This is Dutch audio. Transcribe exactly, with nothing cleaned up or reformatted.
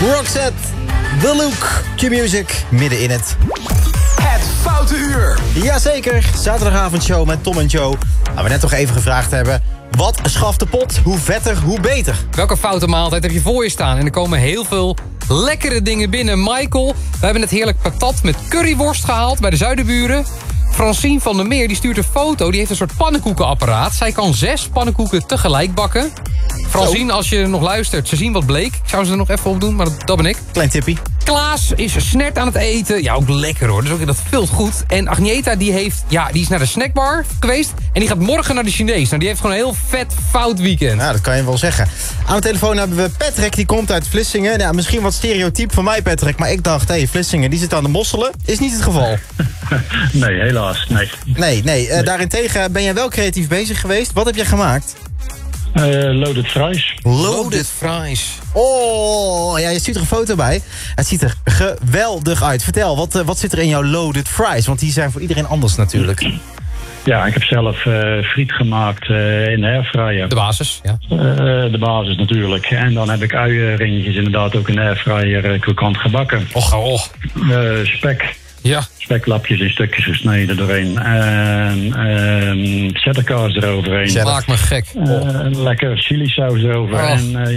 Roxette, The Look, Q-Music, midden in het... Het Foute Uur. Jazeker, zaterdagavondshow met Tom en Joe. Waar we net toch even gevraagd hebben... Wat schaft de pot? Hoe vetter, hoe beter? Welke foute maaltijd heb je voor je staan? En er komen heel veel lekkere dingen binnen. Michael, we hebben het heerlijk patat met curryworst gehaald bij de Zuiderburen. Francine van der Meer die stuurt een foto. Die heeft een soort pannenkoekenapparaat. Zij kan zes pannenkoeken tegelijk bakken. Francine, als je nog luistert, ze zien wat bleek. Ik zou ze er nog even op doen, maar dat, dat ben ik. Klein tippie. Klaas is snert aan het eten. Ja, ook lekker hoor. Dus ook, dat vult goed. En Agneta, die, heeft, ja, die is naar de snackbar geweest. En die gaat morgen naar de Chinees. Nou, die heeft gewoon een heel vet, fout weekend. Nou, dat kan je wel zeggen. Aan de telefoon hebben we Patrick, die komt uit Vlissingen. Nou, misschien wat stereotyp van mij, Patrick. Maar ik dacht, hé, hey, Vlissingen, die zit aan de mosselen. Is niet het geval. Nee, helaas, nee. Nee, nee. Uh, daarentegen ben jij wel creatief bezig geweest. Wat heb jij gemaakt? Uh, loaded fries. Loaded fries. Oh, ja, je stuurt er een foto bij. Het ziet er geweldig uit. Vertel, wat, uh, wat zit er in jouw loaded fries? Want die zijn voor iedereen anders natuurlijk. Ja, ik heb zelf uh, friet gemaakt uh, in de airfryer. De basis, ja. Uh, de basis natuurlijk. En dan heb ik uienringetjes inderdaad ook in de airfryer uh, krokant gebakken. Och, oh. Uh, spek. Ja. Speklapjes in stukjes gesneden doorheen. En uh, cheddarkaas eroverheen. Maakt me gek. Uh, lekker chili saus erover. Oh. En, uh,